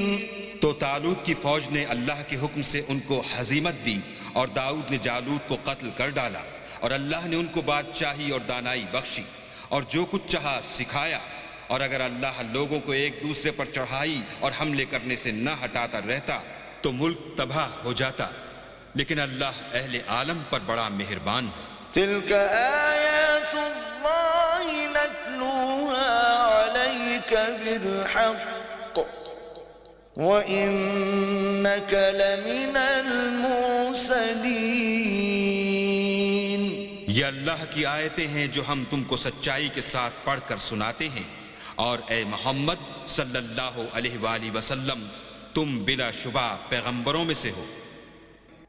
तो तालूत की फौज ने अल्लाह के हुक्म से उनको हजीमत दी और दाऊद ने जालूत को कत्ल कर डाला और अल्लाह ने उनको बादशाही और दानाई बख्शी और जो कुछ चाहा सिखाया। और अगर अल्लाह लोगों को एक दूसरे पर चढ़ाई और हमले करने से न हटाता रहता तो मुल्क तबाह हो जाता, लेकिन अल्लाह अहले आलम पर बड़ा मेहरबान है। तिल्क आयातुल्लाहि नत्लूहा अलैका बिलहक़ व इन्नक लमिनल मुरसलीन। ये अल्लाह की आयतें हैं जो हम तुमको सच्चाई के साथ पढ़कर सुनाते हैं, और ए मोहम्मद सल्लल्लाहु अलैहि वसल्लम तुम बिला शुबा पैगंबरों में से हो।